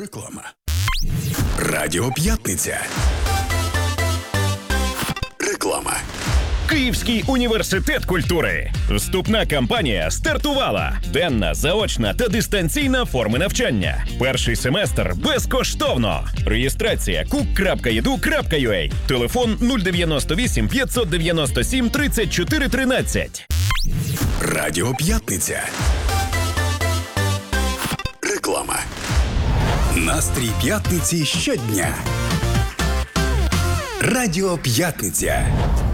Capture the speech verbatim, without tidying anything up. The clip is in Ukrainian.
Реклама. Радіо П'ятниця. Реклама. Київський університет культури. Вступна кампанія стартувала. Денна, заочна та дистанційна форми навчання. Перший семестр безкоштовно. Реєстрація кук крапка і ді ю крапка ю а. Телефон нуль дев'яносто вісім п'ятсот дев'яносто сім тридцять чотири тринадцять. Радіо П'ятниця. Реклама. Настрій п'ятниці щодня. Радіо П'ятниця.